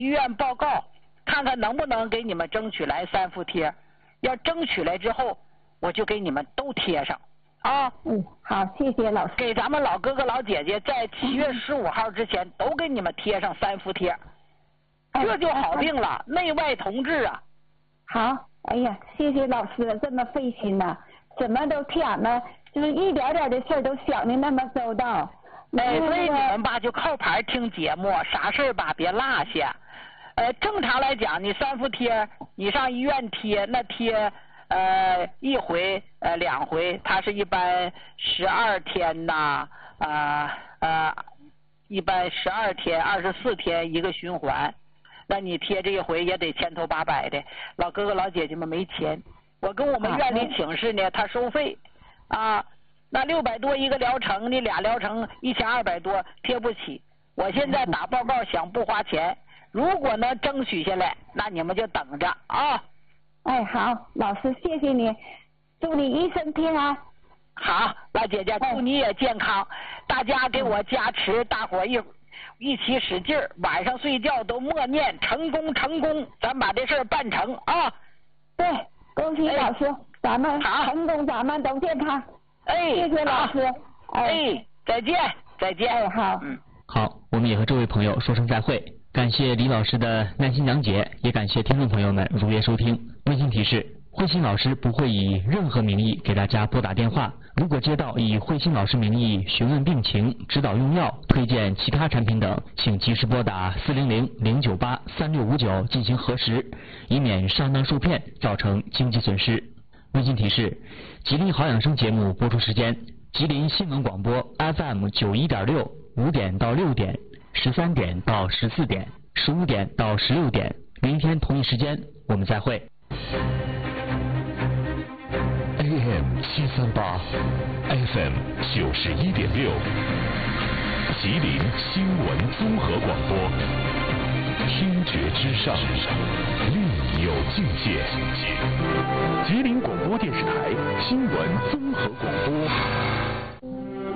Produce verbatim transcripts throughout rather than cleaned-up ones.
医院报告，看看能不能给你们争取来三伏贴。要争取来之后，我就给你们都贴上啊。 嗯，好，谢谢老师。 给咱们老哥哥老姐姐在七月十五号之前都给你们贴上三伏贴， 哎、 这就好定了，内外同治啊。 好，哎呀，谢谢老师这么费心呐、啊，什么都替俺们，就是一点点的事儿都想的那么周到。 哎，所以你们吧就靠牌听节目，啥事儿吧别落下。呃，正常来讲，你三伏贴，你上医院贴，那贴呃一回呃两回，它是一般十二天呐，啊 呃, 呃一般十二天、二十四天一个循环。那你贴这一回也得千头八百的，老哥哥老姐姐们没钱，我跟我们院里请示呢，他收费啊，那六百多一个疗程，你俩疗程一千二百多贴不起。我现在打报告想不花钱。如果能争取下来，那你们就等着啊！ 哎，好，老师，谢谢你，祝你一生平安。 好，老姐姐，祝你也健康，大家给我加持，大伙一一起使劲儿，晚上睡觉都默念成功成功，咱把这事儿办成啊！ 对，恭喜老师，哎、咱们成功，咱们都健康。 哎， 谢谢老师。 哎，哎再见，再见。 哎，好， 嗯，好，我们也和这位朋友说声再会。感谢李老师的耐心讲解，也感谢听众朋友们如约收听。温馨提示：慧心老师不会以任何名义给大家拨打电话。如果接到以慧心老师名义询问病情、指导用药、推荐其他产品等，请及时拨打四零零零九八三六五九进行核实，以免上当受骗造成经济损失。温馨提示：吉林好养生节目播出时间：吉林新闻广播 F M 九一点六，五点到六点。十三点到十四点，十五点到十六点，明天同一时间我们再会。 A M 七三八 ，F M 九十一点六，吉林新闻综合广播，听觉之上，另有境界。吉林广播电视台新闻综合广播，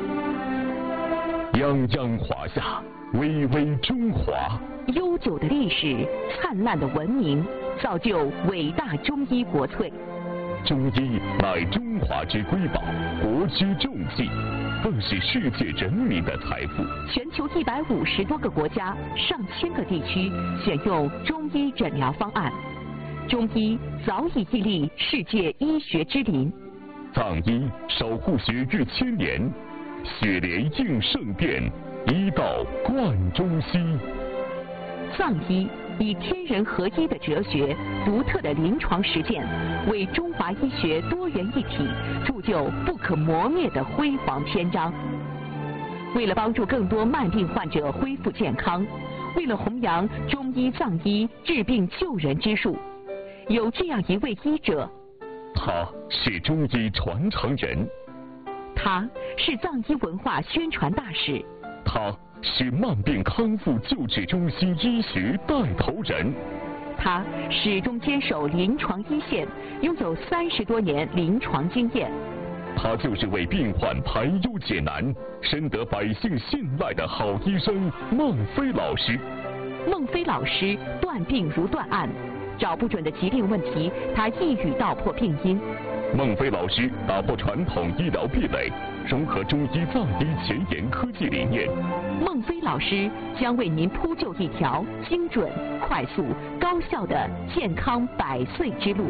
泱泱华夏。巍巍中华， 悠久的历史，灿烂的文明，造就伟大中医国粹。 中医乃中华之瑰宝，国之重器，更是世界人民的财富。 全球一百五十多个国家、上千个地区选用中医诊疗方案，中医早已屹立世界医学之林。 藏医守护血域千年，血莲应圣殿。医道贯中西， 藏医以天人合一的哲学、独特的临床实践，为中华医学多元一体铸就不可磨灭的辉煌篇章。为了帮助更多慢病患者恢复健康，为了弘扬中医藏医治病救人之术，有这样一位医者， 他是中医传承人， 他是藏医文化宣传大使。 他是慢病康复救治中心医学带头人， 他始终坚守临床一线，拥有三十多年临床经验。 他就是为病患排忧解难、深得百姓信赖的好医生孟非老师。 孟非老师断病如断案，找不准的疾病问题，他一语道破病因。 孟非老师打破传统医疗壁垒，融合中医藏医前沿科技理念。 孟非老师将为您铺就一条精准、快速、高效的健康百岁之路。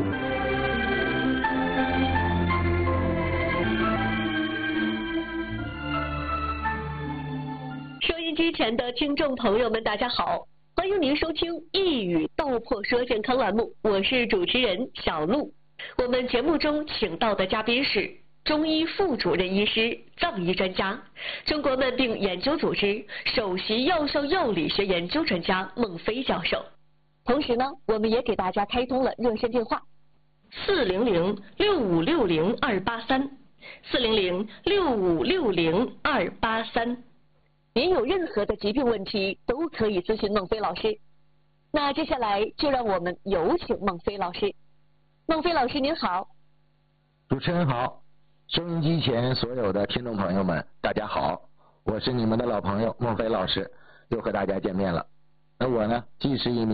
收音机前的听众朋友们，大家好，欢迎您收听《一语道破说健康》栏目，我是主持人小璐。我们节目中请到的嘉宾是中医副主任医师、藏医专家、中国慢病研究组织首席药效药理学研究专家孟非教授。同时呢，我们也给大家开通了热线电话：四零零六五六零二八三，四零零六五六零二八三。您有任何的疾病问题，都可以咨询孟非老师。那接下来就让我们有请孟非老师。孟非老师您好。 主持人好，收音机前所有的听众朋友们大家好，我是你们的老朋友孟非老师，又和大家见面了。 那我呢，既是一名